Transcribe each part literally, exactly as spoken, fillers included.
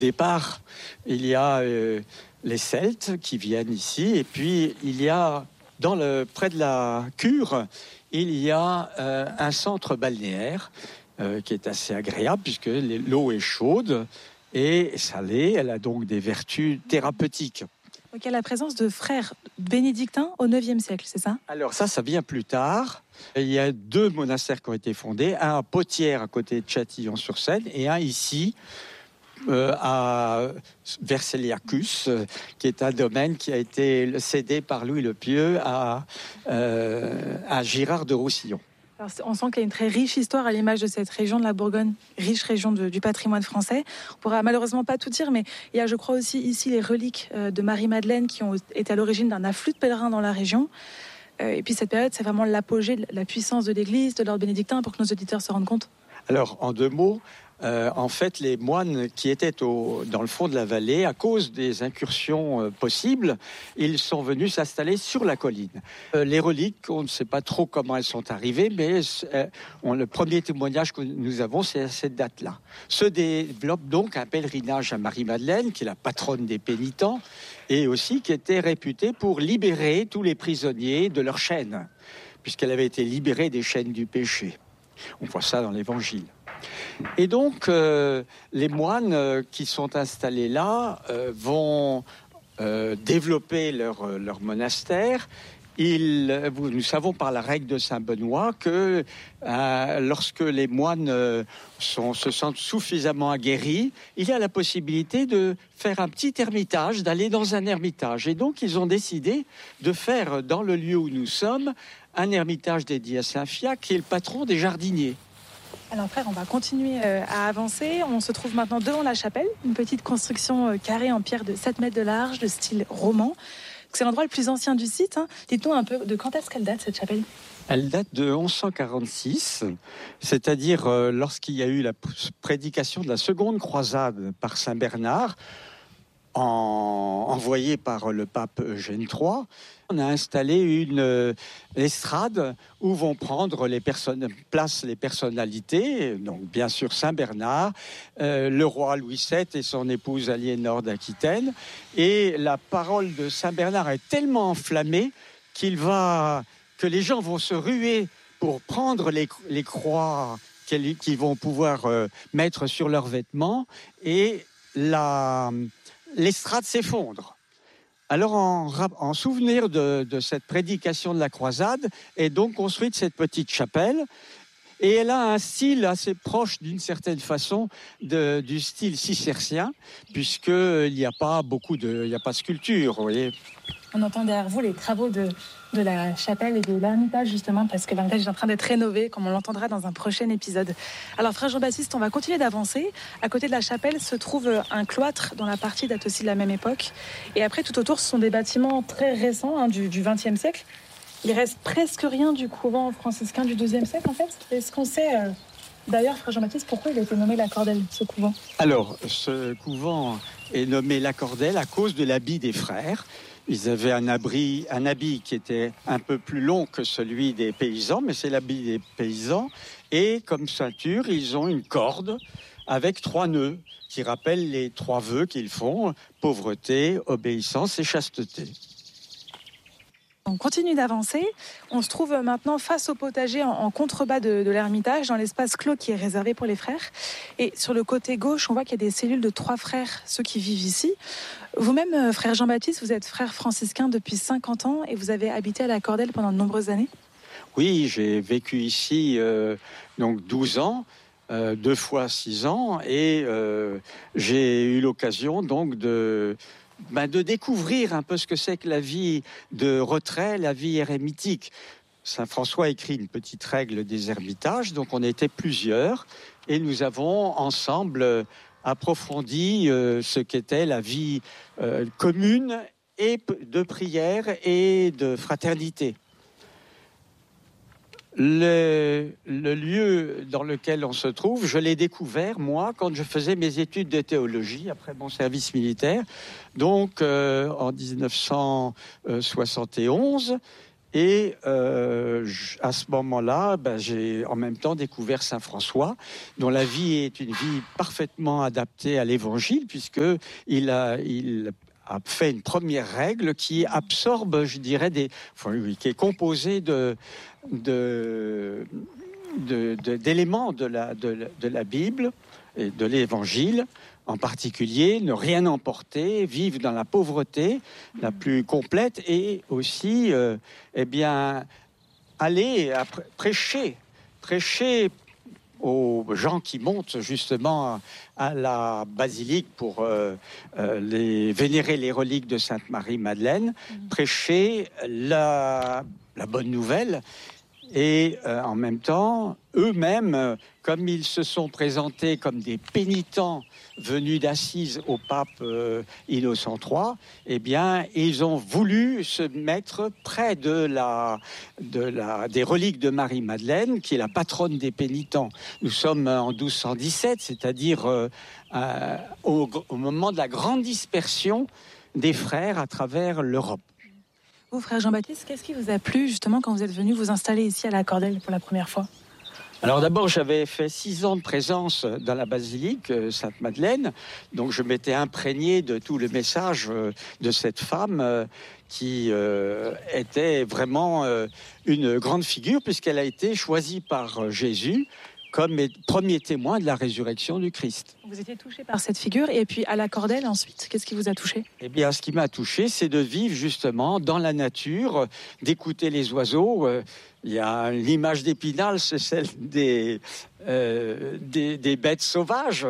départ, il y a euh, les Celtes qui viennent ici, et puis il y a, dans le, près de la cure, il y a euh, un centre balnéaire euh, qui est assez agréable, puisque l'eau est chaude et salée, elle a donc des vertus thérapeutiques. Donc il y a la présence de frères bénédictins au neuvième siècle, c'est ça ? Alors ça, ça vient plus tard. Il y a deux monastères qui ont été fondés, un à Potières, à côté de Châtillon-sur-Seine, et un ici, Euh, à Verseliacus, euh, qui est un domaine qui a été cédé par Louis le Pieux à, euh, à Girard de Roussillon. Alors, on sent qu'il y a une très riche histoire à l'image de cette région de la Bourgogne, riche région de, du patrimoine français. On ne pourra malheureusement pas tout dire, mais il y a, je crois, aussi ici les reliques euh, de Marie-Madeleine qui ont été à l'origine d'un afflux de pèlerins dans la région. Euh, et puis cette période, c'est vraiment l'apogée de la puissance de l'Église, de l'ordre bénédictin, pour que nos auditeurs se rendent compte. Alors, en deux mots, Euh, en fait, les moines qui étaient au, dans le fond de la vallée, à cause des incursions euh, possibles, ils sont venus s'installer sur la colline. Euh, les reliques, on ne sait pas trop comment elles sont arrivées, mais euh, on, le premier témoignage que nous avons, c'est à cette date-là. Se développe donc un pèlerinage à Marie-Madeleine, qui est la patronne des pénitents, et aussi qui était réputée pour libérer tous les prisonniers de leurs chaînes, puisqu'elle avait été libérée des chaînes du péché. On voit ça dans l'Évangile. Et donc, euh, les moines euh, qui sont installés là euh, vont euh, développer leur, leur monastère. Ils, nous savons par la règle de Saint-Benoît que euh, lorsque les moines euh, sont, se sentent suffisamment aguerris, il y a la possibilité de faire un petit ermitage, d'aller dans un ermitage. Et donc, ils ont décidé de faire dans le lieu où nous sommes un ermitage dédié à Saint Fiacre, qui est le patron des jardiniers. Alors frère, on va continuer euh, à avancer. On se trouve maintenant devant la chapelle, une petite construction euh, carrée en pierre de sept mètres de large, de style roman. C'est l'endroit le plus ancien du site. Hein. Dites-nous un peu, de quand est-ce qu'elle date, cette chapelle ? Elle date de onze cent quarante-six, c'est-à-dire euh, lorsqu'il y a eu la prédication de la seconde croisade par Saint Bernard, en, envoyée par le pape Eugène trois. On a installé une euh, estrade où vont prendre les personnes, place les personnalités, donc bien sûr Saint Bernard, euh, le roi Louis sept et son épouse Aliénor d'Aquitaine. Et la parole de Saint Bernard est tellement enflammée qu'il va, que les gens vont se ruer pour prendre les, les croix qu'ils, qu'ils vont pouvoir euh, mettre sur leurs vêtements, et la, l'estrade s'effondre. Alors, en, en souvenir de, de cette prédication de la croisade, est donc construite cette petite chapelle. Et elle a un style assez proche, d'une certaine façon, de, du style cistercien, puisqu'il n'y a pas beaucoup de, il n'y a pas de sculpture, vous voyez. On entend derrière vous les travaux de, de la chapelle et de l'ermitage, justement, parce que l'ermitage est en train d'être rénové, comme on l'entendra dans un prochain épisode. Alors, frère Jean-Baptiste, on va continuer d'avancer. À côté de la chapelle se trouve un cloître, dont la partie date aussi de la même époque. Et après, tout autour, ce sont des bâtiments très récents, hein, du, du vingtième siècle. Il reste presque rien du couvent franciscain du douzième siècle, en fait. Est-ce qu'on sait, euh, d'ailleurs, frère Jean-Baptiste, pourquoi il a été nommé la Cordelle, ce couvent ? Alors, ce couvent est nommé la Cordelle à cause de l'habit des frères. Ils avaient un, abri, un habit qui était un peu plus long que celui des paysans, mais c'est l'habit des paysans. Et comme ceinture, ils ont une corde avec trois nœuds qui rappellent les trois vœux qu'ils font, pauvreté, obéissance et chasteté. On continue d'avancer. On se trouve maintenant face au potager en, en contrebas de, de l'ermitage, dans l'espace clos qui est réservé pour les frères. Et sur le côté gauche, on voit qu'il y a des cellules de trois frères, ceux qui vivent ici. Vous-même, frère Jean-Baptiste, vous êtes frère franciscain depuis cinquante ans et vous avez habité à la Cordelle pendant de nombreuses années ? Oui, j'ai vécu ici euh, donc douze ans, euh, deux fois six ans, et euh, j'ai eu l'occasion donc de... Ben, de découvrir un peu ce que c'est que la vie de retrait, la vie érémitique. Saint François écrit une petite règle des ermitages, donc on était plusieurs, et nous avons ensemble approfondi euh, ce qu'était la vie euh, commune et de prière et de fraternité. Le, le lieu dans lequel on se trouve, je l'ai découvert, moi, quand je faisais mes études de théologie, après mon service militaire, donc euh, en dix-neuf cent soixante et onze. Et euh, à ce moment-là, ben, j'ai en même temps découvert Saint François, dont la vie est une vie parfaitement adaptée à l'Évangile, puisqu'il a, il a fait une première règle qui absorbe, je dirais, des, enfin, oui, qui est composée de, de, de, de, d'éléments de la, de, de la Bible et de l'Évangile. En particulier, ne rien emporter, vivre dans la pauvreté la plus complète et aussi, euh, eh bien, aller à prêcher, prêcher aux gens qui montent justement à la basilique pour euh, euh, les, vénérer les reliques de Sainte Marie-Madeleine, mmh. prêcher la, la bonne nouvelle. Et euh, en même temps, eux-mêmes, comme ils se sont présentés comme des pénitents venus d'Assise au pape euh, Innocent trois, eh bien, ils ont voulu se mettre près de la, de la, des reliques de Marie-Madeleine, qui est la patronne des pénitents. Nous sommes en douze cent dix-sept, c'est-à-dire euh, euh, au, au moment de la grande dispersion des frères à travers l'Europe. Vous, frère Jean-Baptiste, qu'est-ce qui vous a plu justement quand vous êtes venu vous installer ici à la Cordelle pour la première fois ? Alors d'abord, j'avais fait six ans de présence dans la basilique Sainte-Madeleine, donc je m'étais imprégné de tout le message de cette femme qui euh, était vraiment euh, une grande figure, puisqu'elle a été choisie par Jésus comme premier témoin de la résurrection du Christ. Vous étiez touché par cette figure, et puis à la Cordelle ensuite, qu'est-ce qui vous a touché ? Eh bien, ce qui m'a touché, c'est de vivre justement dans la nature, d'écouter les oiseaux. Il y a l'image d'Épinal, c'est celle des, euh, des, des bêtes sauvages.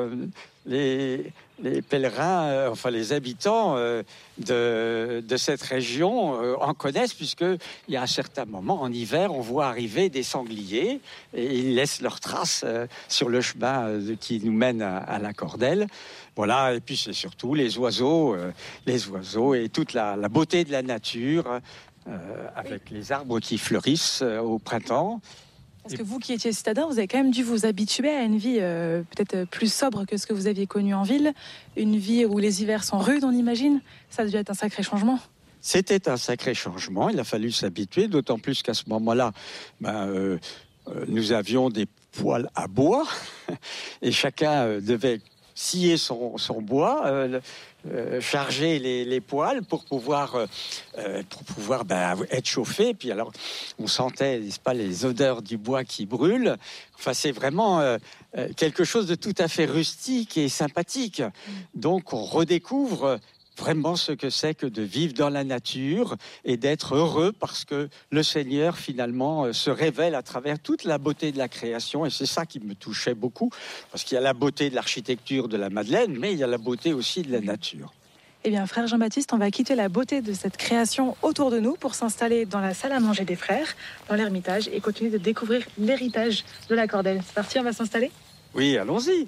Les, les pèlerins, euh, enfin les habitants euh, de, de cette région euh, en connaissent, puisqu'il y a un certain moment, en hiver, on voit arriver des sangliers et ils laissent leurs traces euh, sur le chemin euh, qui nous mène à, à la Cordelle. Voilà, et puis c'est surtout les oiseaux, euh, les oiseaux et toute la, la beauté de la nature, euh, avec oui. les arbres qui fleurissent euh, au printemps. Parce que vous qui étiez citadin, vous avez quand même dû vous habituer à une vie euh, peut-être plus sobre que ce que vous aviez connu en ville. Une vie où les hivers sont rudes, on imagine. Ça a dû être un sacré changement. C'était un sacré changement. Il a fallu s'habituer, d'autant plus qu'à ce moment-là, ben, euh, euh, nous avions des poêles à bois et chacun euh, devait scier son, son bois, euh, euh, charger les, les poêles pour pouvoir, euh, pour pouvoir ben, être chauffé. Puis alors, on sentait, n'est-ce pas, les odeurs du bois qui brûle. Enfin, c'est vraiment euh, quelque chose de tout à fait rustique et sympathique. Donc, on redécouvre vraiment ce que c'est que de vivre dans la nature et d'être heureux parce que le Seigneur finalement se révèle à travers toute la beauté de la création, et c'est ça qui me touchait beaucoup, parce qu'il y a la beauté de l'architecture de la Madeleine, mais il y a la beauté aussi de la nature. Eh bien, frère Jean-Baptiste, on va quitter la beauté de cette création autour de nous pour s'installer dans la salle à manger des frères, dans l'Ermitage, et continuer de découvrir l'héritage de la Cordelle. C'est parti, on va s'installer ? Oui, allons-y.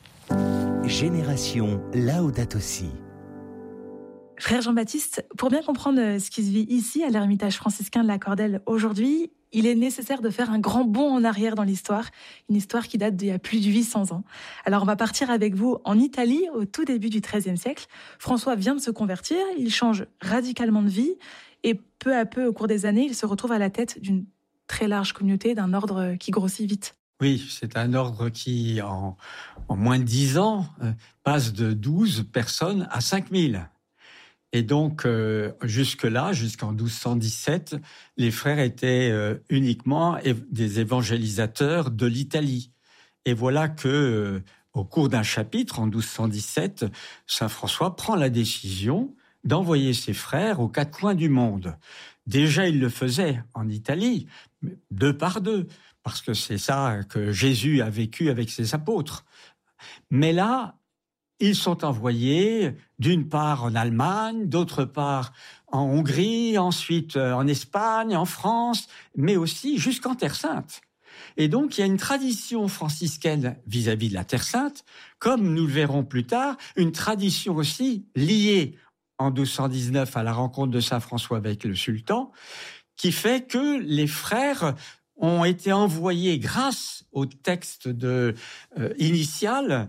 Génération Laudato Si. Frère Jean-Baptiste, pour bien comprendre ce qui se vit ici, à l'Ermitage franciscain de la Cordelle aujourd'hui, il est nécessaire de faire un grand bond en arrière dans l'histoire, une histoire qui date d'il y a plus de huit cents ans. Alors on va partir avec vous en Italie, au tout début du treizième siècle. François vient de se convertir, il change radicalement de vie, et peu à peu, au cours des années, il se retrouve à la tête d'une très large communauté, d'un ordre qui grossit vite. Oui, c'est un ordre qui, en, en moins de dix ans, euh, passe de douze personnes à cinq mille. Et donc, euh, jusque-là, jusqu'en douze cent dix-sept, les frères étaient euh, uniquement év- des évangélisateurs de l'Italie. Et voilà que, euh, au cours d'un chapitre, en douze cent dix-sept, saint François prend la décision d'envoyer ses frères aux quatre coins du monde. Déjà, il le faisait en Italie, deux par deux, parce que c'est ça que Jésus a vécu avec ses apôtres. Mais là, ils sont envoyés d'une part en Allemagne, d'autre part en Hongrie, ensuite en Espagne, en France, mais aussi jusqu'en Terre Sainte. Et donc, il y a une tradition franciscaine vis-à-vis de la Terre Sainte, comme nous le verrons plus tard, une tradition aussi liée en douze cent dix-neuf à la rencontre de saint François avec le sultan, qui fait que les frères ont été envoyés grâce au texte de, euh, initial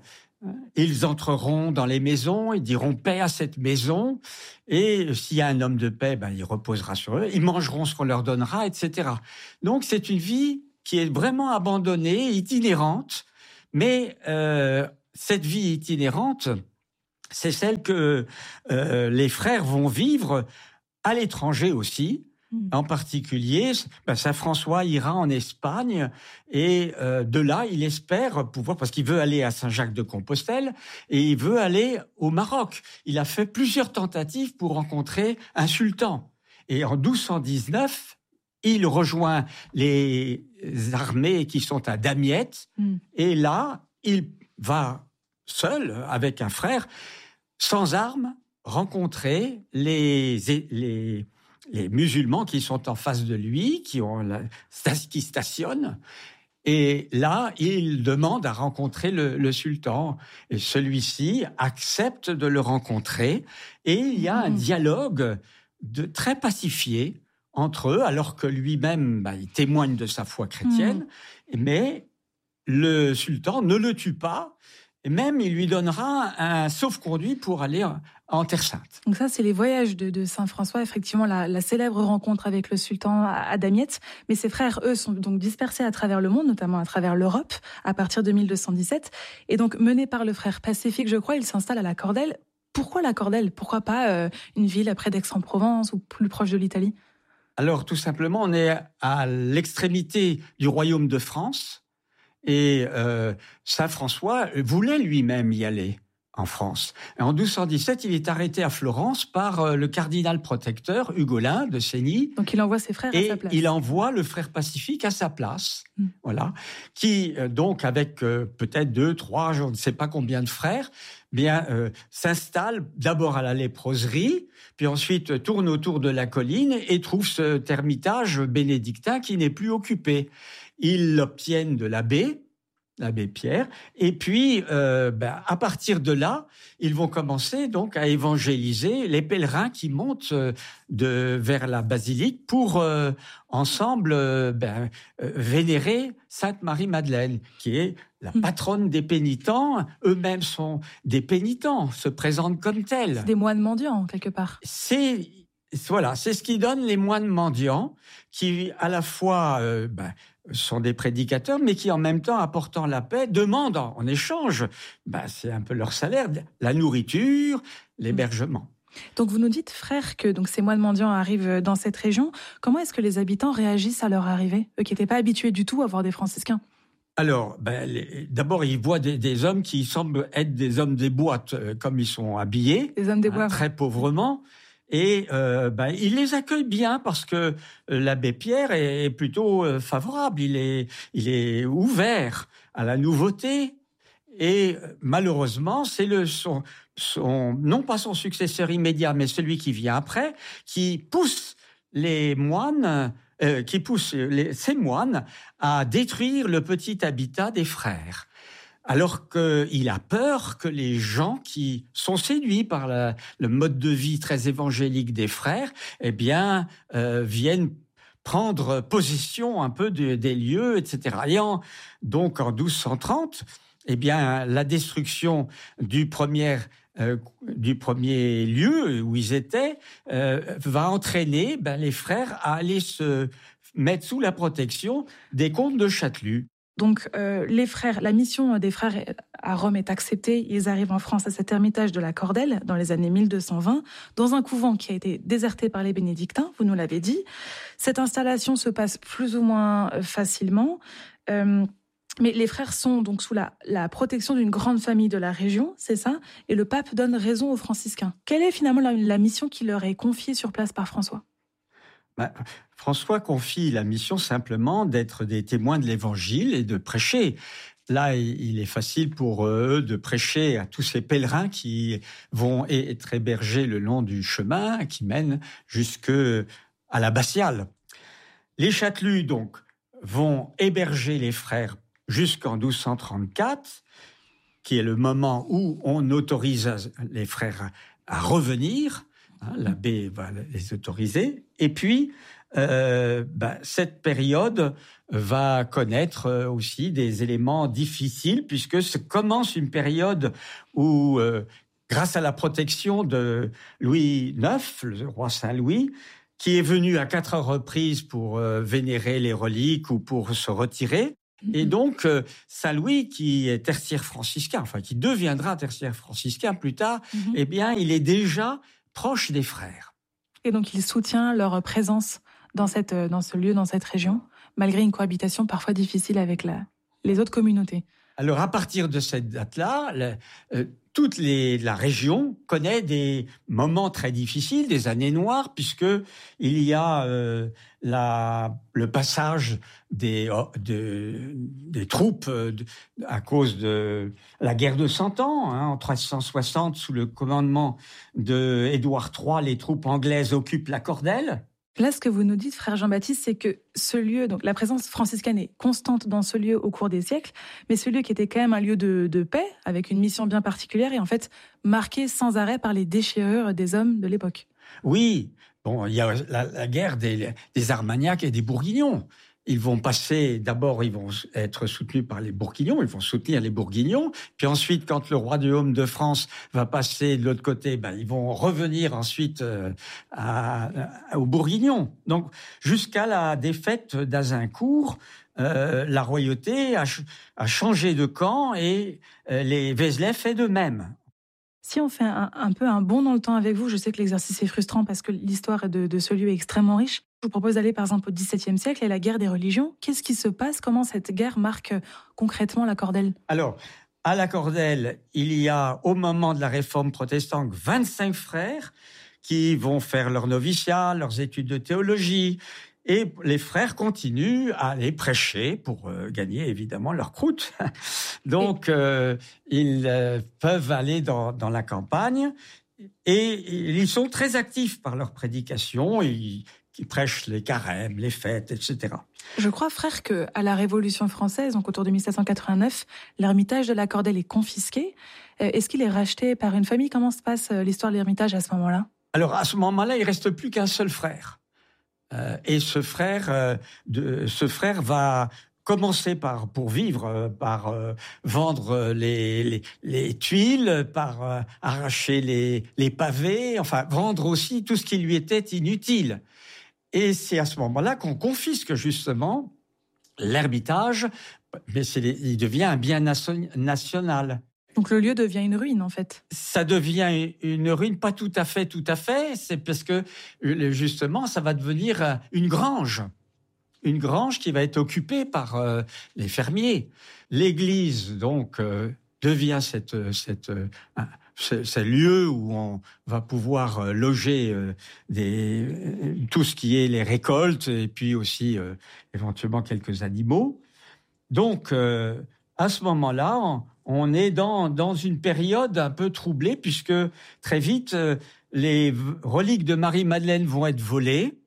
Ils entreront dans les maisons, ils diront paix à cette maison, et s'il y a un homme de paix, ben, il reposera sur eux, ils mangeront ce qu'on leur donnera, et cetera. Donc c'est une vie qui est vraiment abandonnée, itinérante, mais euh, cette vie itinérante, c'est celle que euh, les frères vont vivre à l'étranger aussi. En particulier, ben, Saint François ira en Espagne et euh, de là, il espère pouvoir, parce qu'il veut aller à Saint-Jacques-de-Compostelle et il veut aller au Maroc. Il a fait plusieurs tentatives pour rencontrer un sultan. Et en douze cent dix-neuf, il rejoint les armées qui sont à Damiette mm. et là, il va seul, avec un frère, sans armes, rencontrer les... les les musulmans qui sont en face de lui, qui, ont la, qui stationnent. Et là, il demande à rencontrer le, le sultan. Et celui-ci accepte de le rencontrer. Et il y a un dialogue de, très pacifié entre eux, alors que lui-même, bah, il témoigne de sa foi chrétienne. Mmh. Mais le sultan ne le tue pas. Et même, il lui donnera un sauf-conduit pour aller en, en Terre Sainte. Donc ça, c'est les voyages de, de Saint François, effectivement, la, la célèbre rencontre avec le sultan à, à Damiette. Mais ses frères, eux, sont donc dispersés à travers le monde, notamment à travers l'Europe, à partir de mille deux cent dix-sept. Et donc, menés par le frère Pacifique, je crois, ils s'installent à la Cordelle. Pourquoi la Cordelle ? Pourquoi pas euh, une ville près d'Aix-en-Provence ou plus proche de l'Italie ? Alors, tout simplement, on est à l'extrémité du royaume de France. Et euh, Saint François voulait lui-même y aller en France. Et en douze cent dix-sept, il est arrêté à Florence par euh, le cardinal protecteur Hugolin de Séni. Donc il envoie ses frères et à sa place. Il envoie le frère Pacifique à sa place, mmh. voilà, qui euh, donc avec euh, peut-être deux, trois, je ne sais pas combien de frères, bien euh, s'installe d'abord à la léproserie, puis ensuite tourne autour de la colline et trouve ce ermitage bénédictin qui n'est plus occupé. Ils l'obtiennent de l'abbé, l'abbé Pierre, et puis euh, ben, à partir de là, ils vont commencer donc à évangéliser les pèlerins qui montent euh, de vers la basilique pour euh, ensemble euh, ben, euh, vénérer Sainte Marie-Madeleine, qui est la patronne des pénitents. Eux-mêmes sont des pénitents, se présentent comme tels. C'est des moines mendiants quelque part. C'est Voilà, c'est ce qui donne les moines mendiants, qui à la fois euh, ben, sont des prédicateurs, mais qui en même temps, apportant la paix, demandent en, en échange, ben, c'est un peu leur salaire, la nourriture, l'hébergement. Donc vous nous dites, frère, que donc ces moines mendiants arrivent dans cette région. Comment est-ce que les habitants réagissent à leur arrivée, eux qui n'étaient pas habitués du tout à voir des franciscains ? Alors, ben, les, d'abord, ils voient des, des hommes qui semblent être des hommes des boîtes, euh, comme ils sont habillés, des hommes des bois, hein, très pauvrement. Et euh, ben, il les accueille bien parce que euh, l'abbé Pierre est plutôt euh, favorable. Il est, il est ouvert à la nouveauté. Et euh, malheureusement, c'est le son, son, non pas son successeur immédiat, mais celui qui vient après, qui pousse les moines, euh, qui pousse les, ces moines à détruire le petit habitat des frères. Alors qu'il a peur que les gens qui sont séduits par la, le mode de vie très évangélique des frères, eh bien, euh, viennent prendre possession un peu de, des lieux, et cetera. Et en, donc, en douze cent trente, eh bien, la destruction du premier, euh, du premier lieu où ils étaient euh, va entraîner ben, les frères à aller se mettre sous la protection des comtes de Châtelus. Donc, euh, les frères, la mission des frères à Rome est acceptée. Ils arrivent en France à cet ermitage de la Cordelle dans les années mille deux cent vingt, dans un couvent qui a été déserté par les bénédictins, vous nous l'avez dit. Cette installation se passe plus ou moins facilement. Euh, mais les frères sont donc sous la, la protection d'une grande famille de la région, c'est ça ? Et le pape donne raison aux franciscains. Quelle est finalement la, la mission qui leur est confiée sur place par François ? Ben, François confie la mission simplement d'être des témoins de l'Évangile et de prêcher. Là, il est facile pour eux de prêcher à tous ces pèlerins qui vont être hébergés le long du chemin qui mène jusque à l'abbatiale. Les Châtelus, donc, vont héberger les frères jusqu'en douze cent trente-quatre, qui est le moment où on autorise les frères à revenir. Hein, l'abbé va les autoriser. Et puis, euh, ben, cette période va connaître aussi des éléments difficiles, puisque se commence une période où, euh, grâce à la protection de Louis neuf, le roi Saint-Louis, qui est venu à quatre reprises pour euh, vénérer les reliques ou pour se retirer, et donc, euh, Saint-Louis, qui est tertiaire franciscain, enfin qui deviendra tertiaire franciscain plus tard, mm-hmm. eh bien, il est déjà proche des frères. Et donc, il soutient leur présence dans, cette, dans ce lieu, dans cette région, malgré une cohabitation parfois difficile avec la, les autres communautés. Alors, à partir de cette date-là, la, euh, toute les, la région connaît des moments très difficiles, des années noires, puisque il y a euh, la, le passage des, de, des troupes de, à cause de la guerre de Cent Ans, hein, en treize cent soixante, sous le commandement de Édouard trois, les troupes anglaises occupent la Cordelle. Là, ce que vous nous dites, frère Jean-Baptiste, c'est que ce lieu, donc la présence franciscaine est constante dans ce lieu au cours des siècles, mais ce lieu qui était quand même un lieu de, de paix, avec une mission bien particulière, est en fait marqué sans arrêt par les déchirures des hommes de l'époque. Oui, bon, il y a la, la guerre des, des Armagnacs et des Bourguignons. Ils vont passer, d'abord, ils vont être soutenus par les Bourguignons, ils vont soutenir les Bourguignons. Puis ensuite, quand le royaume de France va passer de l'autre côté, ben, ils vont revenir ensuite euh, à, à, aux Bourguignons. Donc, jusqu'à la défaite d'Azincourt, euh, la royauté a, a changé de camp et euh, les Vézelay fait de même. Si on fait un, un peu un bond dans le temps avec vous, je sais que l'exercice est frustrant parce que l'histoire de, de ce lieu est extrêmement riche. Je vous propose d'aller par exemple au dix-septième siècle et la guerre des religions. Qu'est-ce qui se passe? Comment cette guerre marque concrètement la Cordelle? Alors, à la Cordelle, il y a au moment de la réforme protestante vingt-cinq frères qui vont faire leur noviciat, leurs études de théologie. Et les frères continuent à aller prêcher pour euh, gagner évidemment leur croûte. Donc, euh, ils euh, peuvent aller dans, dans la campagne et ils sont très actifs par leur prédication. Ils, ils prêchent les carêmes, les fêtes, et cetera. Je crois, frère, qu'à la Révolution française, donc autour de mille sept cent quatre-vingt-neuf, l'ermitage de la Cordelle est confisqué. Est-ce qu'il est racheté par une famille? Comment se passe l'histoire de l'ermitage à ce moment-là? Alors, à ce moment-là, il ne reste plus qu'un seul frère. Euh, et ce frère, euh, de, ce frère va commencer par, pour vivre, euh, par euh, vendre les, les, les tuiles, par euh, arracher les, les pavés, enfin vendre aussi tout ce qui lui était inutile. Et c'est à ce moment-là qu'on confisque justement l'ermitage, mais c'est, il devient un bien nation, national. Donc le lieu devient une ruine, en fait. Ça devient une ruine, pas tout à fait, tout à fait. C'est parce que, justement, ça va devenir une grange. Une grange qui va être occupée par euh, les fermiers. L'église, donc, euh, devient cette, cette, euh, ce, ce lieu où on va pouvoir loger euh, des, tout ce qui est les récoltes et puis aussi, euh, éventuellement, quelques animaux. Donc, euh, à ce moment-là, on, on est dans, dans une période un peu troublée puisque très vite, euh, les reliques de Marie-Madeleine vont être volées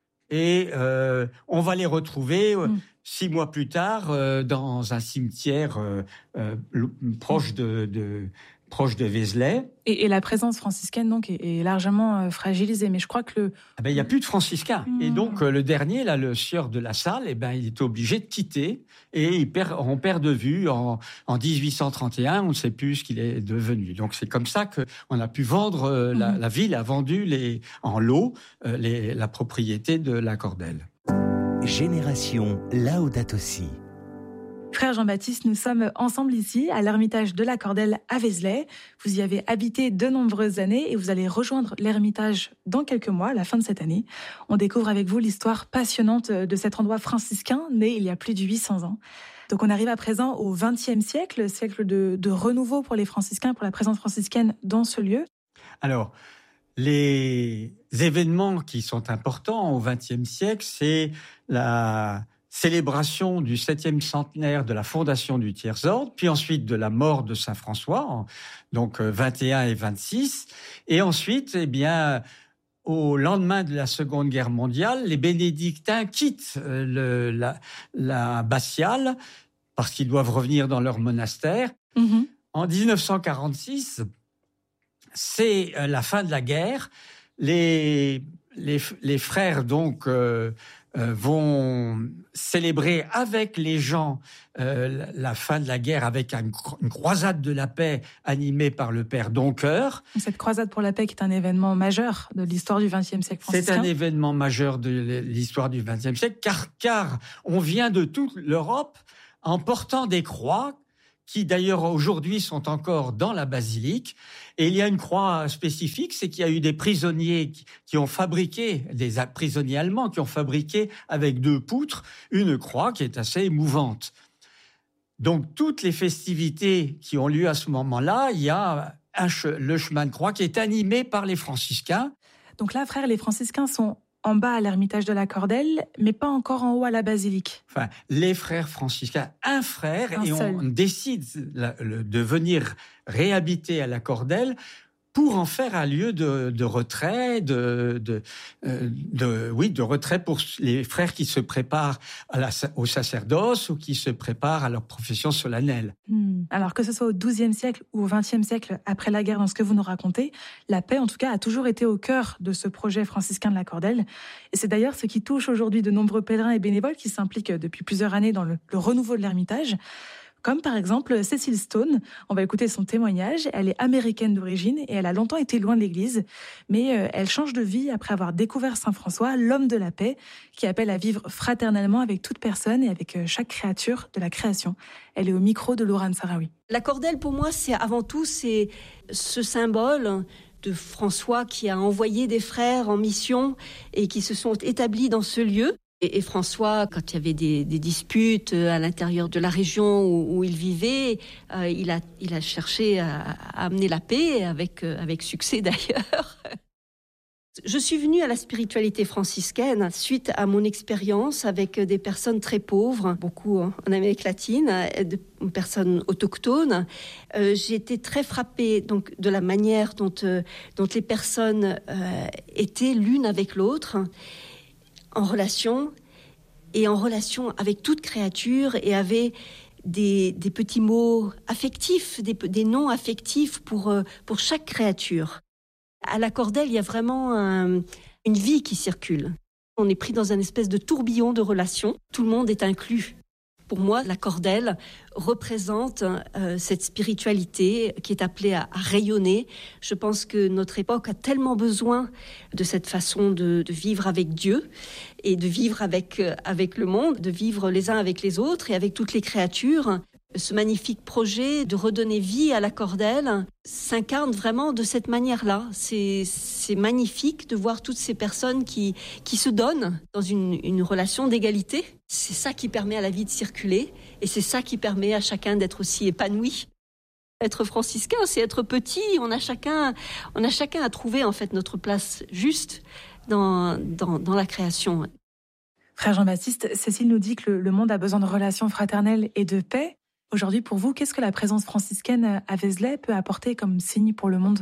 et euh, on va les retrouver euh, mmh. six mois plus tard euh, dans un cimetière euh, euh, proche de, de, proche de Vézelay. Et, et la présence franciscaine donc est, est largement euh, fragilisée, mais je crois que le... Ah ben, il n'y a plus de franciscains. Mmh. Et donc, euh, le dernier, là, le sieur de la Salle, eh ben, il est obligé de quitter et il perd, on perd de vue en, en dix-huit cent trente et un, on ne sait plus ce qu'il est devenu. Donc, c'est comme ça qu'on a pu vendre, euh, mmh. la, la ville a vendu les, en lot euh, les, la propriété de la Cordelle. Génération Laudato Si. Frère Jean-Baptiste, nous sommes ensemble ici, à l'ermitage de la Cordelle à Vézelay. Vous y avez habité de nombreuses années et vous allez rejoindre l'ermitage dans quelques mois, à la fin de cette année. On découvre avec vous l'histoire passionnante de cet endroit franciscain, né il y a plus de huit cents ans. Donc on arrive à présent au vingtième siècle, siècle de, de renouveau pour les franciscains, pour la présence franciscaine dans ce lieu. Alors, les événements qui sont importants au vingtième siècle, c'est la célébration du septième centenaire de la fondation du Tiers-Ordre, puis ensuite de la mort de Saint François, donc vingt et un et vingt-six, et ensuite, eh bien, au lendemain de la Seconde Guerre mondiale, les bénédictins quittent le, la, la abbatiale parce qu'ils doivent revenir dans leur monastère. Mmh. En dix-neuf cent quarante-six, c'est la fin de la guerre. Les les, les frères donc euh, euh, vont célébrer avec les gens euh, la fin de la guerre avec une, une croisade de la paix animée par le père Doncoeur. Cette croisade pour la paix qui est un événement majeur de l'histoire du vingtième siècle franciscain. C'est un événement majeur de l'histoire du vingtième siècle, car, car on vient de toute l'Europe en portant des croix qui d'ailleurs aujourd'hui sont encore dans la basilique. Et il y a une croix spécifique, c'est qu'il y a eu des prisonniers qui ont fabriqué, des prisonniers allemands qui ont fabriqué avec deux poutres une croix qui est assez émouvante. Donc toutes les festivités qui ont lieu à ce moment-là, il y a un che- le chemin de croix qui est animé par les franciscains. Donc là, frères, les franciscains sont en bas à l'ermitage de la Cordelle, mais pas encore en haut à la basilique. Enfin, les frères franciscains, un frère, Un et seul. on décide la- le- de venir réhabiter à la Cordelle pour en faire un lieu de, de retrait, de, de, euh, de, oui, de retrait pour les frères qui se préparent à la, au sacerdoce ou qui se préparent à leur profession solennelle. Hmm. Alors que ce soit au douzième siècle ou au vingtième siècle, après la guerre, dans ce que vous nous racontez, la paix, en tout cas, a toujours été au cœur de ce projet franciscain de la Cordelle. Et c'est d'ailleurs ce qui touche aujourd'hui de nombreux pèlerins et bénévoles qui s'impliquent depuis plusieurs années dans le, le renouveau de l'Ermitage. Comme par exemple Cécile Stone. On va écouter son témoignage. Elle est américaine d'origine et elle a longtemps été loin de l'Église. Mais elle change de vie après avoir découvert Saint François, l'homme de la paix, qui appelle à vivre fraternellement avec toute personne et avec chaque créature de la création. Elle est au micro de Laurane Sarawi. La Cordelle, pour moi, c'est avant tout c'est ce symbole de François qui a envoyé des frères en mission et qui se sont établis dans ce lieu. Et François, quand il y avait des, des disputes à l'intérieur de la région où, où il vivait, euh, il, a, il a cherché à, à amener la paix, avec, euh, avec succès d'ailleurs. Je suis venue à la spiritualité franciscaine suite à mon expérience avec des personnes très pauvres, beaucoup en Amérique latine, de personnes autochtones. Euh, j'ai été très frappée donc, de la manière dont, euh, dont les personnes euh, étaient l'une avec l'autre, en relation, et en relation avec toute créature, et avait des, des petits mots affectifs, des, des noms affectifs pour, pour chaque créature. À la Cordelle, il y a vraiment un, une vie qui circule. On est pris dans un espèce de tourbillon de relations. Tout le monde est inclus. Pour moi, la Cordelle représente euh, cette spiritualité qui est appelée à, à rayonner. Je pense que notre époque a tellement besoin de cette façon de, de vivre avec Dieu et de vivre avec, euh, avec le monde, de vivre les uns avec les autres et avec toutes les créatures. Ce magnifique projet de redonner vie à la Cordelle s'incarne vraiment de cette manière-là. C'est, c'est magnifique de voir toutes ces personnes qui, qui se donnent dans une, une relation d'égalité. C'est ça qui permet à la vie de circuler et c'est ça qui permet à chacun d'être aussi épanoui. Être franciscain, c'est être petit. On a chacun, on a chacun à trouver en fait notre place juste dans, dans, dans la création. Frère Jean-Baptiste, Cécile nous dit que le, le monde a besoin de relations fraternelles et de paix. Aujourd'hui, pour vous, qu'est-ce que la présence franciscaine à Vézelay peut apporter comme signe pour le monde ?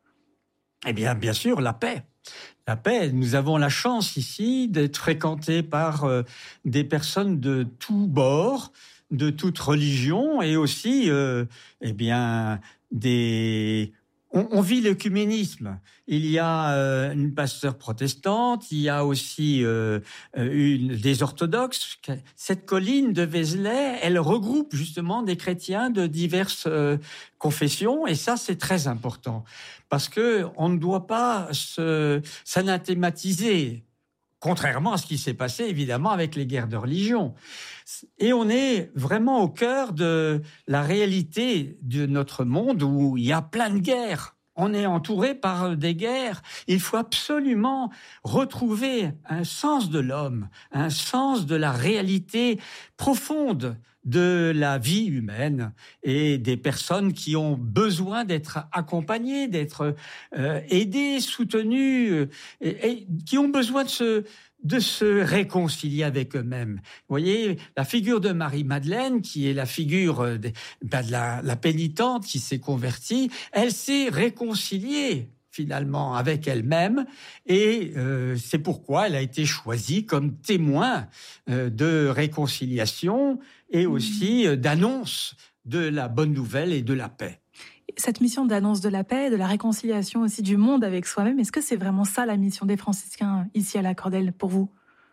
Eh bien, bien sûr, la paix. La paix. Nous avons la chance ici d'être fréquentés par euh, des personnes de tous bords, de toute religion, et aussi, euh, eh bien, des... On, on vit l'œcuménisme. Il y a euh, une pasteur protestante, il y a aussi euh, une, des orthodoxes. Cette colline de Vézelay, elle regroupe justement des chrétiens de diverses euh, confessions, et ça, c'est très important. Parce que on ne doit pas se, s'anathématiser, contrairement à ce qui s'est passé, évidemment, avec les guerres de religion. Et on est vraiment au cœur de la réalité de notre monde où il y a plein de guerres. On est entouré par des guerres. Il faut absolument retrouver un sens de l'homme, un sens de la réalité profonde de la vie humaine et des personnes qui ont besoin d'être accompagnées, d'être euh, aidées, soutenues, euh, et, et qui ont besoin de se de se réconcilier avec eux-mêmes. Vous voyez, la figure de Marie-Madeleine, qui est la figure de, ben de la, la pénitente qui s'est convertie, elle s'est réconciliée finalement avec elle-même, et euh, c'est pourquoi elle a été choisie comme témoin euh, de réconciliation et aussi euh, d'annonce de la bonne nouvelle et de la paix. Cette mission d'annonce de la paix, de la réconciliation aussi du monde avec soi-même, est-ce que c'est vraiment ça la mission des franciscains ici à la Cordelle pour vous ?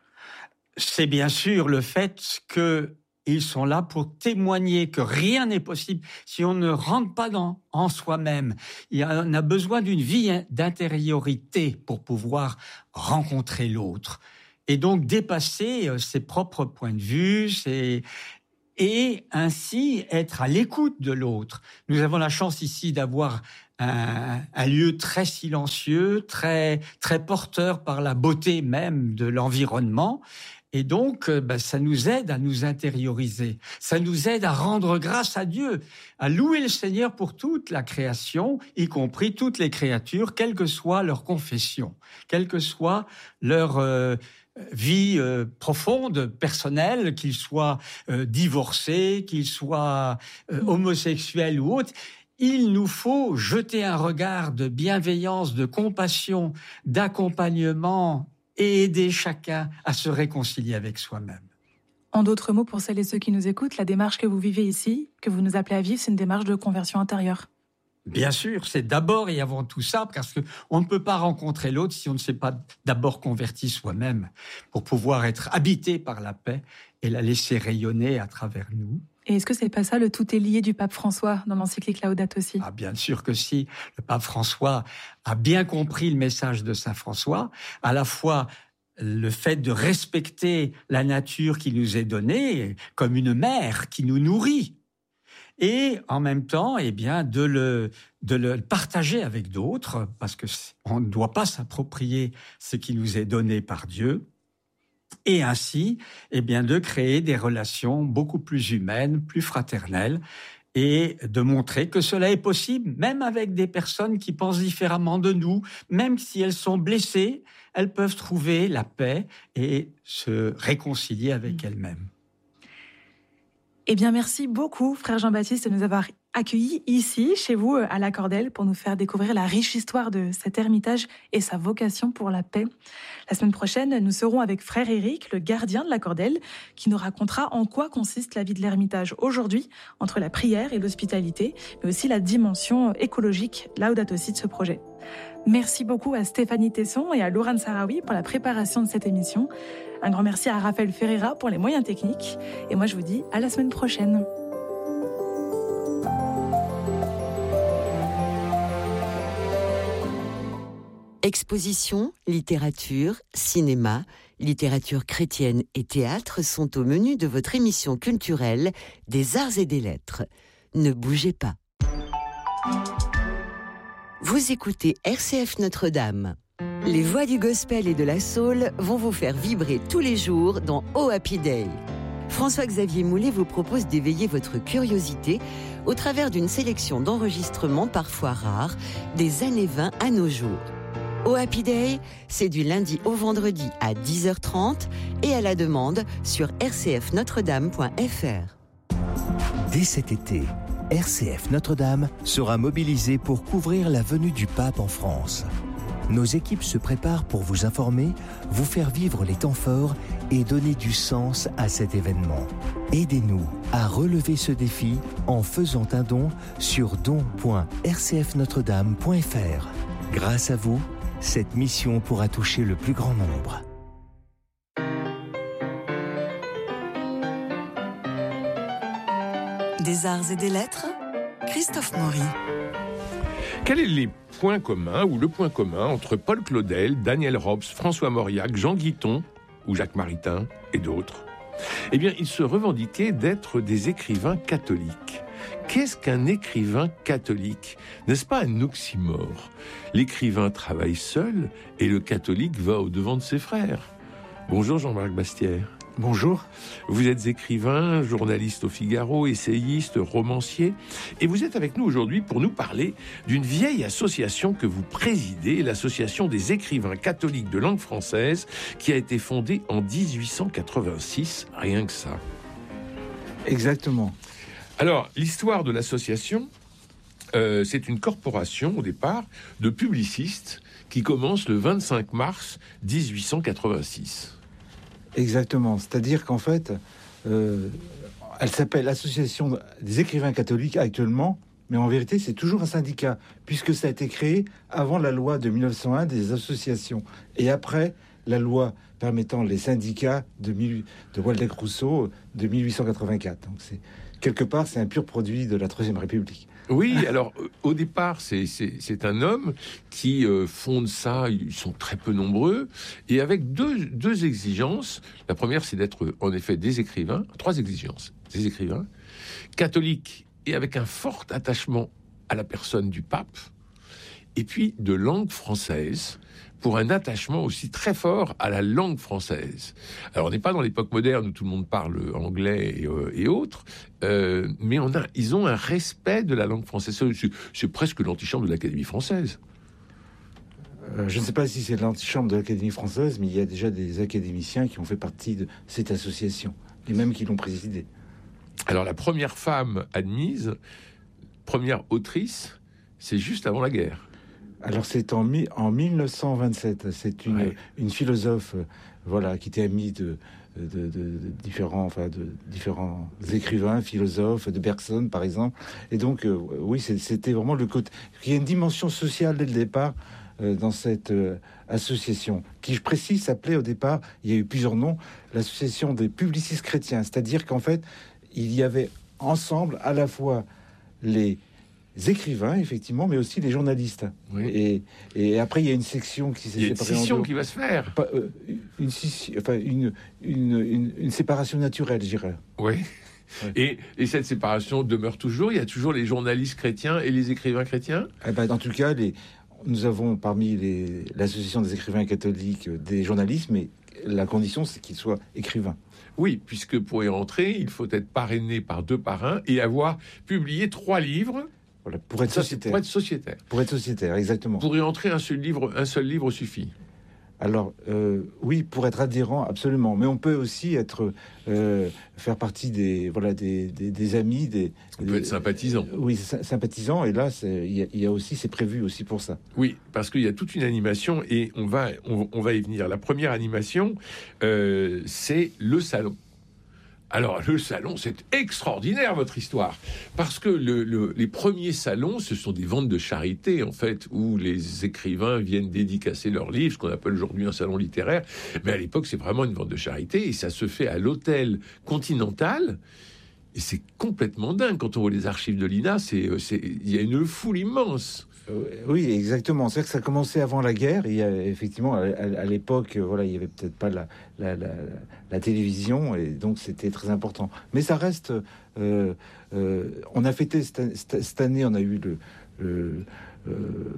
C'est bien sûr le fait qu'ils sont là pour témoigner que rien n'est possible si on ne rentre pas dans, en soi-même. Il on a besoin d'une vie d'intériorité pour pouvoir rencontrer l'autre. Et donc dépasser ses propres points de vue, ses... et ainsi être à l'écoute de l'autre. Nous avons la chance ici d'avoir un, un lieu très silencieux, très, très porteur par la beauté même de l'environnement. Et donc, ben, ça nous aide à nous intérioriser. Ça nous aide à rendre grâce à Dieu, à louer le Seigneur pour toute la création, y compris toutes les créatures, quelle que soit leur confession, quelle que soit leur euh, vie euh, profonde, personnelle, qu'ils soient euh, divorcés, qu'ils soient euh, homosexuels ou autres. Il nous faut jeter un regard de bienveillance, de compassion, d'accompagnement et aider chacun à se réconcilier avec soi-même. En d'autres mots, pour celles et ceux qui nous écoutent, la démarche que vous vivez ici, que vous nous appelez à vivre, c'est une démarche de conversion intérieure. Bien sûr, c'est d'abord et avant tout ça, parce qu'on ne peut pas rencontrer l'autre si on ne s'est pas d'abord converti soi-même, pour pouvoir être habité par la paix et la laisser rayonner à travers nous. Et est-ce que c'est pas ça le tout est lié du pape François dans l'encyclique Laudato Si ? Ah, bien sûr que si. Le pape François a bien compris le message de saint François, à la fois le fait de respecter la nature qui nous est donnée comme une mère qui nous nourrit, et en même temps, eh bien, de le, de le partager avec d'autres, parce que on ne doit pas s'approprier ce qui nous est donné par Dieu. Et ainsi, eh bien, de créer des relations beaucoup plus humaines, plus fraternelles, et de montrer que cela est possible, même avec des personnes qui pensent différemment de nous, même si elles sont blessées, elles peuvent trouver la paix et se réconcilier avec elles-mêmes. Eh bien, merci beaucoup, frère Jean-Baptiste, de nous avoir accueillis ici, chez vous, à la Cordelle, pour nous faire découvrir la riche histoire de cet ermitage et sa vocation pour la paix. La semaine prochaine, nous serons avec frère Éric, le gardien de la Cordelle, qui nous racontera en quoi consiste la vie de l'ermitage aujourd'hui, entre la prière et l'hospitalité, mais aussi la dimension écologique, Laudato Si, de ce projet. Merci beaucoup à Stéphanie Tesson et à Laurent Sarawi pour la préparation de cette émission. Un grand merci à Raphaël Ferreira pour les moyens techniques. Et moi, je vous dis à la semaine prochaine. Exposition, littérature, cinéma, littérature chrétienne et théâtre sont au menu de votre émission culturelle des Arts et des Lettres. Ne bougez pas. Vous écoutez R C F Notre-Dame. Les voix du gospel et de la soul vont vous faire vibrer tous les jours dans Oh Happy Day. François-Xavier Moulet vous propose d'éveiller votre curiosité au travers d'une sélection d'enregistrements parfois rares des années vingt à nos jours. Oh Happy Day, c'est du lundi au vendredi à dix heures trente et à la demande sur r c f notre dame point f r. Dès cet été, R C F Notre-Dame sera mobilisée pour couvrir la venue du pape en France. Nos équipes se préparent pour vous informer, vous faire vivre les temps forts et donner du sens à cet événement. Aidez-nous à relever ce défi en faisant un don sur don point r c f notre dame point f r. Grâce à vous, cette mission pourra toucher le plus grand nombre. Des arts et des lettres, Christophe Maury. Quels sont les points communs ou le point commun entre Paul Claudel, Daniel Robs, François Mauriac, Jean Guiton ou Jacques Maritain et d'autres ? Eh bien, ils se revendiquaient d'être des écrivains catholiques. Qu'est-ce qu'un écrivain catholique ? N'est-ce pas un oxymore ? L'écrivain travaille seul et le catholique va au-devant de ses frères. Bonjour Jean-Marc Bastière. Bonjour. Vous êtes écrivain, journaliste au Figaro, essayiste, romancier, et vous êtes avec nous aujourd'hui pour nous parler d'une vieille association que vous présidez, l'association des écrivains catholiques de langue française, qui a été fondée en dix-huit cent quatre-vingt-six, rien que ça. Exactement. Alors, l'histoire de l'association, euh, c'est une corporation au départ de publicistes qui commence le vingt-cinq mars dix-huit cent quatre-vingt-six. Exactement. C'est-à-dire qu'en fait, euh, elle s'appelle l'Association des écrivains catholiques actuellement, Mais en vérité, c'est toujours un syndicat, puisque ça a été créé avant la loi de mille neuf cent un des associations. Et après la loi permettant les syndicats de, mille, de Waldeck-Rousseau de mille huit cent quatre-vingt-quatre. Donc c'est, quelque part, c'est un pur produit de la Troisième République. Oui, alors au départ, c'est, c'est, c'est un homme qui euh, fonde ça, ils sont très peu nombreux, et avec deux, deux exigences. La première, c'est d'être en effet des écrivains, trois exigences, des écrivains, catholiques et avec un fort attachement à la personne du pape, et puis de langue française, pour un attachement aussi très fort à la langue française. Alors, on n'est pas dans l'époque moderne où tout le monde parle anglais et, euh, et autres, euh, mais on a, ils ont un respect de la langue française. C'est, c'est presque l'antichambre de l'Académie française. Euh, je ne sais pas si c'est l'antichambre de l'Académie française, mais il y a déjà des académiciens qui ont fait partie de cette association, et même qui l'ont présidée. Alors, la première femme admise, première autrice, c'est juste avant la guerre. Alors c'est en, mi- en mille neuf cent vingt-sept, c'est une, Ouais. une philosophe euh, voilà, qui était amie de, de, de, de différents, enfin, de différents écrivains, philosophes, de Bergson par exemple. Et donc euh, oui, c'est, c'était vraiment le côté... Il y a une dimension sociale dès le départ euh, dans cette euh, association, qui je précise s'appelait au départ, il y a eu plusieurs noms, l'association des publicistes chrétiens. C'est-à-dire qu'en fait, il y avait ensemble à la fois les écrivains, effectivement, mais aussi les journalistes. Oui. Et, et après, il y a une section qui s'est Il y a une séparée en scission deux. qui va se faire. Pas, euh, une, scission- enfin, une, une, une, une séparation naturelle, je dirais. Oui. Ouais. Et, et cette séparation demeure toujours. Il y a toujours les journalistes chrétiens et les écrivains chrétiens. Eh ben, en tout cas, les, nous avons parmi les, l'association des écrivains catholiques euh, des journalistes, mais la condition, c'est qu'ils soient écrivains. Oui, puisque pour y rentrer, il faut être parrainé par deux parrains et avoir publié trois livres. Voilà, pour être Ça, c'est sociétaire. pour être sociétaire. Pour être sociétaire, exactement. Pour y entrer, un seul livre, un seul livre suffit. Alors, euh, oui, pour être adhérent, absolument. Mais on peut aussi être, euh, faire partie des, voilà, des, des, des amis, des. On des- peut être sympathisant. euh, oui, sy- sympathisant. Et là, c'est- il y, a- il y a aussi, c'est prévu aussi pour ça. Oui, parce qu'il y a toute une animation et on va, on, on va y venir. La première animation, euh, c'est le salon. Alors, le salon, c'est extraordinaire, votre histoire. Parce que le, le, les premiers salons, ce sont des ventes de charité, en fait, où les écrivains viennent dédicacer leurs livres, ce qu'on appelle aujourd'hui un salon littéraire. Mais à l'époque, c'est vraiment une vente de charité, et ça se fait à l'hôtel Continental. Et c'est complètement dingue. Quand on voit les archives de l'I N A, c'est, c'est, il y a une foule immense. Euh, oui, exactement. C'est vrai que ça commençait avant la guerre. Il y a, effectivement, à, à- à l'époque, euh, voilà, il y avait peut-être pas la, la, la, la télévision, et donc c'était très important. Mais ça reste. Euh, euh, on a fêté cette, cette- cette année, on a eu le. le euh,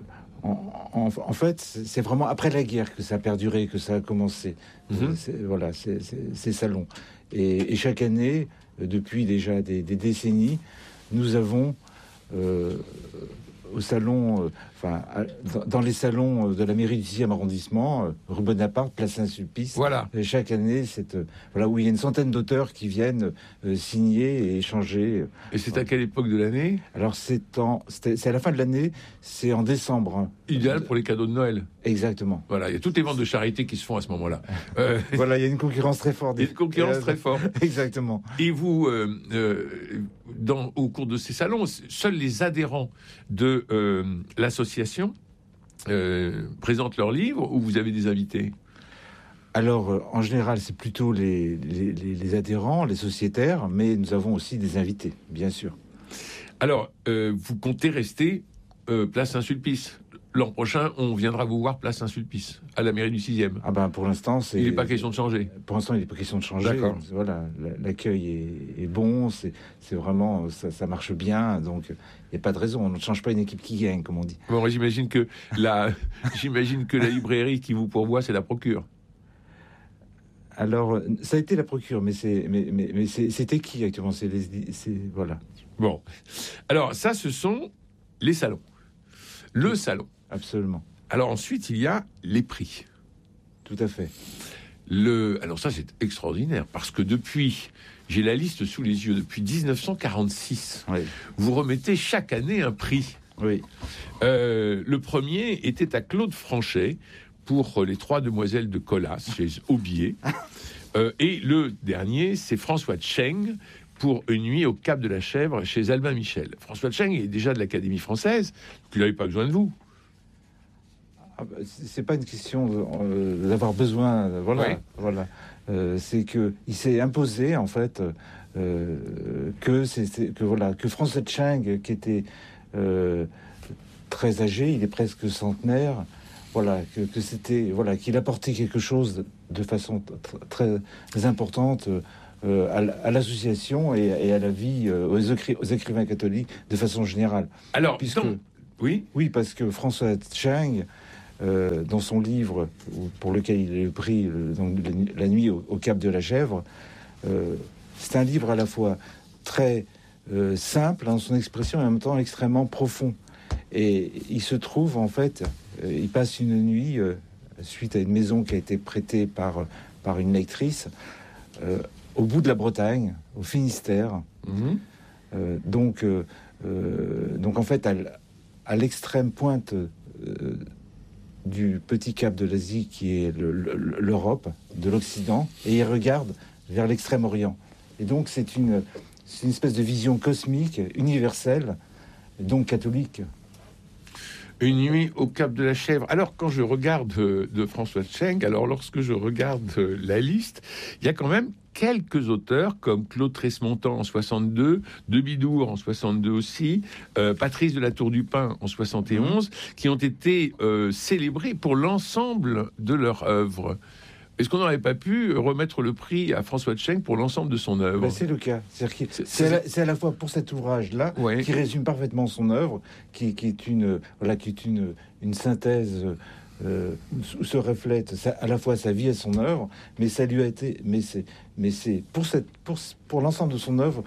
en, en- en fait, c'est c'est vraiment après la guerre que ça a perduré, que ça a commencé. Mhm. Euh, c'est- voilà, c'est- c'est- ces salons. Et, et chaque année, euh, depuis déjà des, des décennies, nous avons. Euh, au salon, euh, enfin, à- dans, dans les salons euh, de la mairie du sixième arrondissement, euh, rue Bonaparte, place Saint-Sulpice. Voilà. Et chaque année, cette, euh, voilà, où il y a une centaine d'auteurs qui viennent euh, signer et échanger. Et c'est à quelle époque de l'année? Alors, c'est, en, c'était- c'est à la fin de l'année, c'est en décembre. hein. Idéal pour les cadeaux de Noël. Exactement. Voilà, il y a toutes les ventes de charité qui se font à ce moment-là. Euh, Voilà, il y a une concurrence très forte. il y a une concurrence très forte. Exactement. Et vous, euh, euh, dans, au cours de ces salons, seuls les adhérents de euh, l'association euh, présentent leurs livres, ou vous avez des invités? Alors, euh, en général, c'est plutôt les, les, les- les adhérents, les sociétaires, mais nous avons aussi des invités, bien sûr. Alors, euh, vous comptez rester euh, place Saint-Sulpice. L'an prochain, on viendra vous voir place Saint-Sulpice, à la mairie du sixième. Ah ben, pour l'instant, c'est... Il n'est pas question de changer. Pour l'instant, il n'est pas question de changer. D'accord. Voilà, la- l'accueil est, est bon, c'est, c'est vraiment, ça, ça marche bien, donc il n'y a pas de raison. On ne change pas une équipe qui gagne, comme on dit. Bon, j'imagine que la, j'imagine que la librairie qui vous pourvoit, c'est la Procure. Alors, euh, ça a été la procure, mais c'est, mais, mais, mais c'est, c'était qui actuellement? C'est les, c'est, voilà, Bon, alors ça, ce sont les salons. Le salon. absolument, Alors ensuite, il y a les prix. tout à fait. Le... Alors ça, c'est extraordinaire, parce que depuis, j'ai la liste sous les yeux, depuis dix-neuf cent quarante-six, Oui, vous remettez chaque année un prix. oui, Euh, le premier était à Claude Franchet, pour les trois demoiselles de Colas, chez Aubier. Euh, et le dernier, c'est François Tcheng, pour Une nuit au Cap de la Chèvre chez Albin Michel. François Cheng est déjà de l'Académie française, donc il n'avait pas besoin de vous. Ah bah, c'est pas une question euh, d'avoir besoin, euh, voilà, ouais. voilà. Euh, c'est que il s'est imposé en fait euh, que c'est, c'est que voilà que François Cheng, qui était euh, très âgé, il est presque centenaire, voilà que, que c'était voilà qu'il apportait quelque chose de façon t- très importante euh, à, à l'association et, et à la vie euh, aux, écri- aux écrivains catholiques de façon générale. Alors, puisque donc, oui, oui, parce que François Cheng, Euh, dans son livre pour lequel il a eu le prix, euh, donc, La nuit au, au Cap de la Chèvre, euh, c'est un livre à la fois très euh, simple dans son expression et en même temps extrêmement profond. Et il se trouve, en fait, euh, il passe une nuit, euh, suite à une maison qui a été prêtée par, par une lectrice, euh, au bout de la Bretagne, au Finistère. mmh. Euh, donc, euh, euh, donc, en fait, à, à l'extrême pointe euh, du petit cap de l'Asie qui est le, le, l'Europe, de l'Occident, et il regarde vers l'Extrême-Orient. Et donc c'est une, c'est une espèce de vision cosmique, universelle, donc catholique. Une nuit au Cap de la Chèvre. Alors, quand je regarde euh, de François Cheng, alors lorsque je regarde euh, la liste, il y a quand même quelques auteurs comme Claude Tresmontant en soixante-deux, De Bidour en soixante-deux aussi, euh, Patrice de la Tour du Pin en soixante et onze, mmh. qui ont été euh, célébrés pour l'ensemble de leur œuvre. Est-ce qu'on n'aurait pas pu remettre le prix à François Cheng pour l'ensemble de son œuvre ? Ben c'est le cas. C'est-à-dire que c'est, c'est, c'est, à la, c'est à la fois pour cet ouvrage-là, ouais. qui résume parfaitement son œuvre, qui, qui est une, voilà, qui est une, une synthèse euh, où se reflète sa, à la fois sa vie et son œuvre, mais ça lui a été, mais c'est, mais c'est pour cette, pour, pour l'ensemble de son œuvre.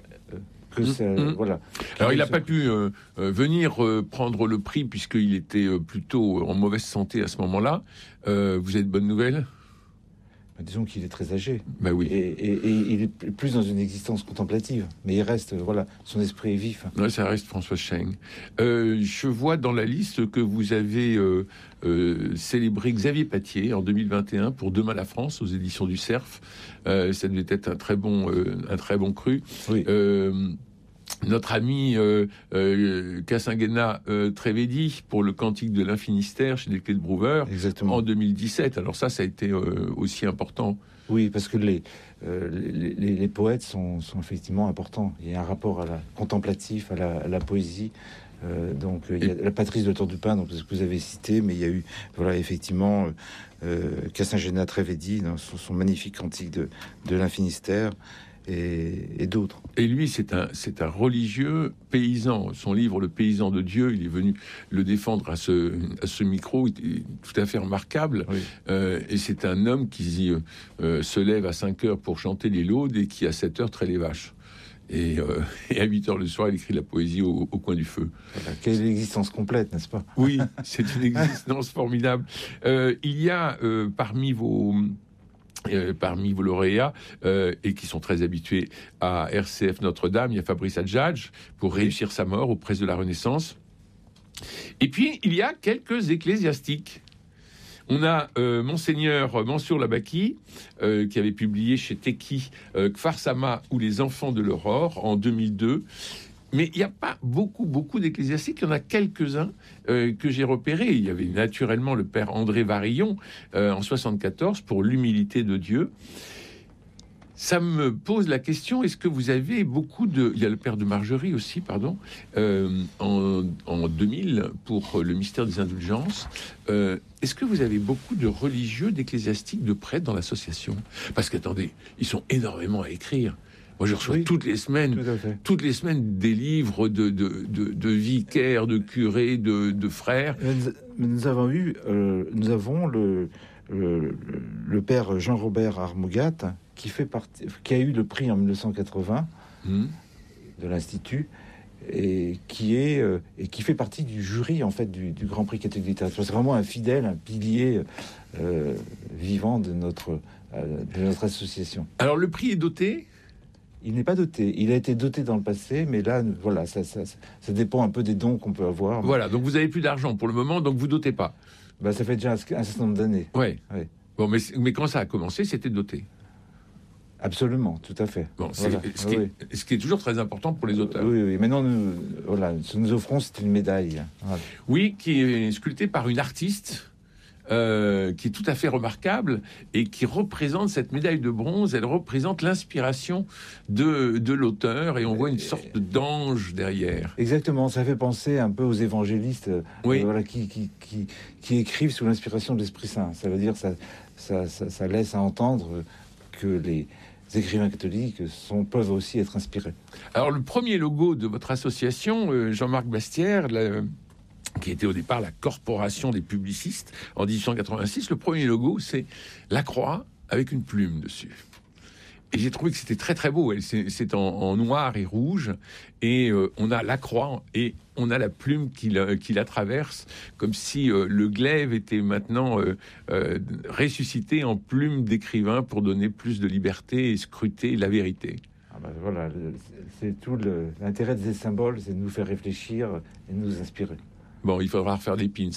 Que ça, mmh. voilà. Alors, il n'a pas pu euh, euh, venir euh, prendre le prix puisqu'il était euh, plutôt en mauvaise santé à ce moment-là. Euh, vous avez de bonnes nouvelles ? Disons qu'il est très âgé. Bah oui. Et, et, et il est plus dans une existence contemplative. Mais il reste, voilà, son esprit est vif. Ouais, ça reste François Cheng. Euh, je vois dans la liste que vous avez euh, euh, célébré Xavier Patier en deux mille vingt et un pour Demain la France aux éditions du Cerf. Euh, ça devait être un très bon, euh, un très bon cru. Oui. Euh, Notre ami euh, euh, Cassinguena euh, Trevedi pour le Cantique de l'Infinistère chez les Clés de Brouwer. Exactement. En deux mille dix-sept. Alors ça, ça a été euh, aussi important. Oui, parce que les, euh, les, les, les poètes sont, sont effectivement importants. Il y a un rapport à la contemplatif, à la, à la poésie. Euh, donc il y a la Patrice de la Tour du Pin, donc ce que vous avez cité, mais il y a eu, voilà, effectivement, euh, Cassinguena Trevedi dans son, son magnifique Cantique de, de l'Infinistère. Et, et d'autres. Et lui, c'est un, c'est un religieux paysan. Son livre, Le paysan de Dieu, il est venu le défendre à ce, à ce micro, il est tout à fait remarquable. Oui. Euh, et c'est un homme qui euh, se lève à cinq heures pour chanter les laudes et qui, à sept heures, traite les vaches. Et, euh, et à huit heures le soir, il écrit la poésie au, au coin du feu. Voilà, quelle existence complète, n'est-ce pas ? Oui, c'est une existence formidable. Euh, il y a euh, parmi vos... Euh, parmi vos lauréats euh, et qui sont très habitués à R C F Notre-Dame, il y a Fabrice Adjadj pour Réussir sa mort aux presses de la Renaissance. Et puis il y a quelques ecclésiastiques. On a euh, Monseigneur Mansour Labaki euh, qui avait publié chez Teki euh, Kfar Sama ou Les enfants de l'aurore en deux mille deux. Mais il n'y a pas beaucoup, beaucoup d'ecclésiastiques. Il y en a quelques-uns euh, que j'ai repérés. Il y avait naturellement le père André Varillon euh, en soixante-quatorze pour L'humilité de Dieu. Ça me pose la question, est-ce que vous avez beaucoup de... Il y a le père de Margerie aussi, pardon, euh, en, en deux mille pour Le mystère des indulgences. Euh, est-ce que vous avez beaucoup de religieux, d'ecclésiastiques, de prêtres dans l'association ? Parce qu'attendez, ils sont énormément à écrire. Moi, je reçois oui, toutes les semaines, toutes les semaines des livres de, de, de, de vicaires, de curés, de, de frères. Mais nous avons eu, euh, nous avons le, le, le père Jean-Robert Armogat qui fait partie, qui a eu le prix en mille neuf cent quatre-vingts mmh. de l'Institut et qui est euh, et qui fait partie du jury en fait du, du Grand Prix catholique de littérature. C'est vraiment un fidèle, un pilier euh, vivant de notre euh, de notre association. Alors le prix est doté ? Il n'est pas doté. Il a été doté dans le passé, mais là, voilà, ça, ça, ça dépend un peu des dons qu'on peut avoir. Voilà, donc vous avez plus d'argent pour le moment, donc vous dotez pas. Bah, ça fait déjà un, un certain nombre d'années. Ouais. ouais. Bon, mais, mais quand ça a commencé, c'était doté. Absolument, tout à fait. Bon, c'est, voilà. ce, qui oui. est, ce qui est toujours très important pour les auteurs. Oui, oui. Maintenant, nous, voilà, ce que nous offrons, c'est une médaille. Voilà. Oui, qui est sculptée par une artiste euh, qui est tout à fait remarquable et qui représente cette médaille de bronze. Elle représente l'inspiration de, de l'auteur et on voit une sorte d'ange derrière. Exactement, ça fait penser un peu aux évangélistes oui. euh, voilà, qui, qui, qui, qui écrivent sous l'inspiration de l'Esprit Saint. Ça veut dire ça, ça, ça, ça laisse à entendre que les écrivains catholiques sont, peuvent aussi être inspirés. Alors le premier logo de votre association, euh, Jean-Marc Bastière, la, qui était au départ la Corporation des publicistes en dix-huit cent quatre-vingt-six, le premier logo c'est la croix avec une plume dessus. Et j'ai trouvé que c'était très très beau. C'est, c'est en, en noir et rouge et euh, on a la croix et on a la plume qui la, qui la traverse, comme si euh, le glaive était maintenant euh, euh, ressuscité en plume d'écrivain pour donner plus de liberté et scruter la vérité. Ah ben voilà, c'est tout le, l'intérêt de ces symboles, c'est de nous faire réfléchir et de nous inspirer. Bon, il faudra refaire des pins.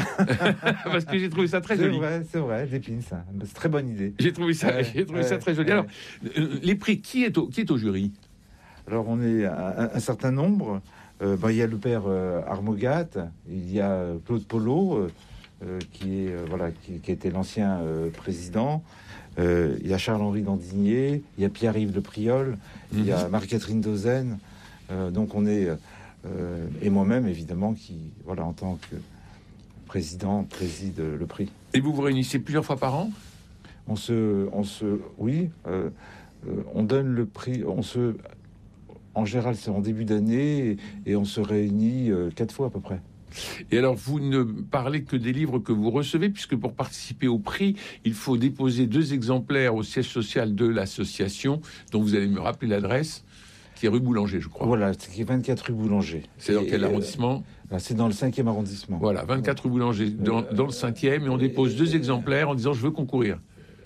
Parce que j'ai trouvé ça très c'est joli. C'est vrai, c'est vrai, des pins. C'est une très bonne idée. J'ai trouvé ça, ouais, j'ai trouvé ouais, ça très joli. Ouais. Alors, euh, les prix, qui est au, qui est au jury? Alors, on est un, un certain nombre. Euh, ben, il y a le père euh, Armogat, il y a Claude Polo, euh, qui, est, euh, voilà, qui, qui était l'ancien euh, président. Euh, il y a Charles-Henri Dandigné, il y a Pierre-Yves Le Priol, mm-hmm. il y a Marie-Catherine Dozen. Euh, donc, on est... Euh, et moi-même, évidemment, qui, voilà, en tant que président, préside le prix. Et vous vous réunissez plusieurs fois par an? On se, on se, oui, euh, euh, on donne le prix. On se, en général, c'est en début d'année et, et on se réunit euh, quatre fois à peu près. Et alors, vous ne parlez que des livres que vous recevez, puisque pour participer au prix, il faut déposer deux exemplaires au siège social de l'association, dont vous allez me rappeler l'adresse. Qui est rue Boulanger, je crois. Voilà, c'est vingt-quatre rue Boulanger. C'est dans quel arrondissement? C'est dans le cinquième arrondissement. Voilà, vingt-quatre rue Boulanger, dans, dans le cinquième, et on dépose deux exemplaires en disant je veux concourir.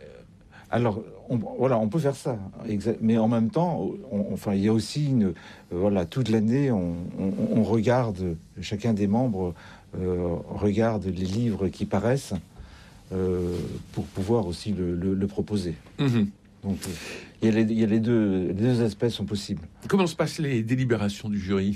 Alors, on, voilà, on peut faire ça, exact, mais en même temps, on, enfin, il y a aussi une, euh, voilà, toute l'année, on, on, on regarde, chacun des membres euh, regarde les livres qui paraissent euh, pour pouvoir aussi le, le, le proposer. Mmh. Donc, il y a, les, il y a les, deux, les deux aspects sont possibles. Comment se passent les délibérations du jury?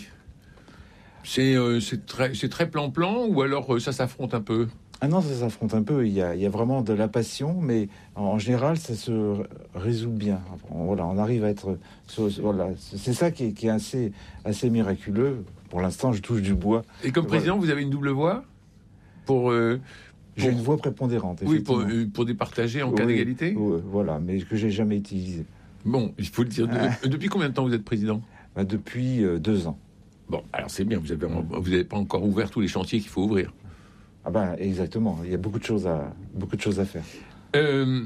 C'est, euh, c'est très, c'est très plan-plan ou alors euh, ça s'affronte un peu? Ah non, ça s'affronte un peu. Il y a, il y a vraiment de la passion, mais en, en général, ça se résout bien. On, voilà, on arrive à être... Voilà, c'est ça qui est, qui est assez, assez miraculeux. Pour l'instant, je touche du bois. Et comme président, voilà. Vous avez une double voix pour... Euh, J'ai une voix prépondérante, oui, pour, euh, pour départager en oui, cas d'égalité. Oui, voilà, mais que j'ai jamais utilisé. Bon, il faut le dire. De, depuis combien de temps vous êtes président? Bah, depuis euh, deux ans. Bon, alors c'est bien, vous avez, vous n'avez pas encore ouvert tous les chantiers qu'il faut ouvrir. Ah ben, exactement, il y a beaucoup de choses à, beaucoup de choses à faire. Euh,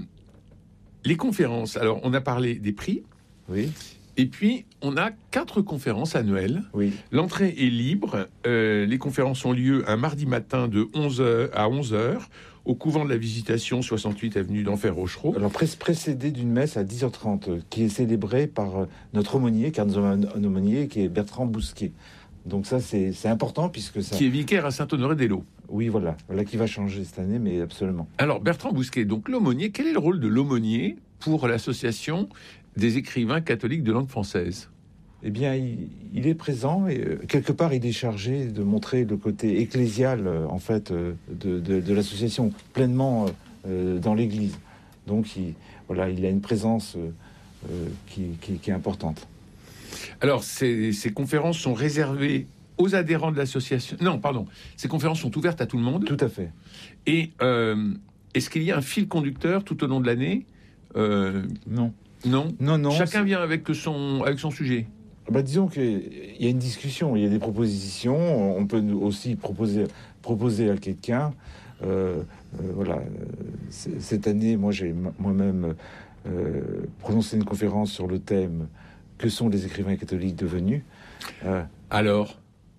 les conférences, alors on a parlé des prix. Oui. Et puis, on a quatre conférences annuelles. Oui. L'entrée est libre. Euh, les conférences ont lieu un mardi matin de onze heures à onze heures au couvent de la Visitation, soixante-huit avenue d'Enfer Rochereau. Alors, pré- précédé d'une messe à dix heures trente, qui est célébrée par notre aumônier, car nous avons un aumônier qui est Bertrand Bousquet. Donc ça, c'est, c'est important, puisque ça... Qui est vicaire à Saint-Honoré-des-Laux. Oui, voilà. Voilà qui va changer cette année, mais absolument. Alors, Bertrand Bousquet, donc l'aumônier, quel est le rôle de l'aumônier pour l'association des écrivains catholiques de langue française? Eh bien, il, il est présent et euh, quelque part, il est chargé de montrer le côté ecclésial, euh, en fait, euh, de, de, de l'association pleinement euh, dans l'Église. Donc, il, voilà, il a une présence euh, euh, qui, qui, qui est importante. Alors, ces, ces conférences sont réservées aux adhérents de l'association. Non, pardon. Ces conférences sont ouvertes à tout le monde. Tout à fait. Et euh, est-ce qu'il y a un fil conducteur tout au long de l'année? euh, Non. Non. Non, non. Chacun c'est... vient avec son avec son sujet. Bah, disons qu'il y a une discussion, il y a des propositions. On peut aussi proposer proposer à quelqu'un. Euh, euh, voilà. C'est, cette année, moi, j'ai moi-même euh, prononcé une conférence sur le thème « Que sont les écrivains catholiques devenus ?» euh, Alors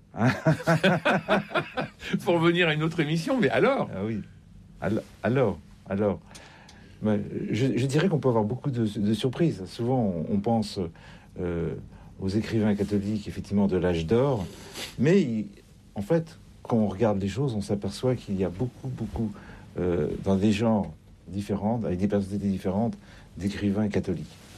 pour revenir à une autre émission, mais alors Ah oui. Alors, alors. Mais je, je dirais qu'on peut avoir beaucoup de, de surprises. Souvent, on, on pense euh, aux écrivains catholiques, effectivement, de l'âge d'or. Mais, il, en fait, quand on regarde les choses, on s'aperçoit qu'il y a beaucoup, beaucoup, euh, dans des genres différents, avec des personnalités différentes, d'écrivains catholiques.